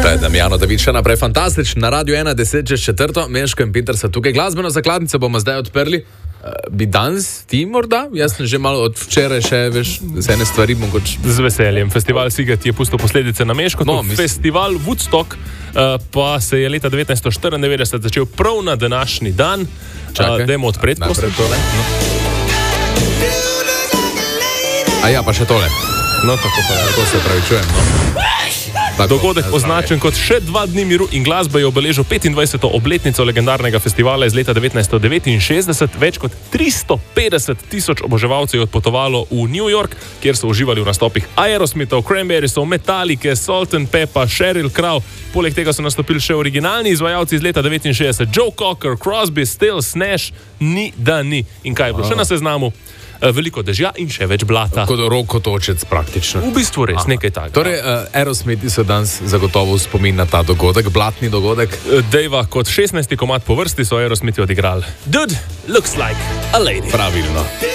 To je Damjano David, še naprej fantastično. Na Radio 1, 10:04, Meško in Peter so tukaj. Glasbeno zakladnico bomo zdaj odprli. Bi danes ti morda? Jaz sem že malo od včeraj še, veš, z ene stvari mogoče. Z veseljem. Festival Siget je pustil posledice na Meško. Festival Woodstock pa se je leta 1994 začel prav na današnji dan. Dajmo odpreti, prosim. A ja, pa še tole. No, tako se pravičujem, no. Dogodek označen kot še 2 dni miru in glasbe je obeležil 25. obletnico legendarnega festivala iz leta 1969. Več kot 350,000 oboževalcev je odpotovalo v New York, kjer so uživali v nastopih Aerosmithov, Cranberriesov, Metallice, Salt and Pepper, Sheryl Crow. Poleg tega so nastopili še originalni izvajalci iz leta 69, Joe Cocker, Crosby, Stills, Nash, ni da ni. In kaj je bilo še na seznamu? Veliko dežja in še več blata. Kot rokotočec praktično. V bistvu res, nekaj takega. Torej, Aerosmithi so danes zagotovo spomin na ta dogodek, blatni dogodek. Dejva, kot 16. komad po vrsti so Aerosmithi odigrali Dude looks like a lady. Pravilno.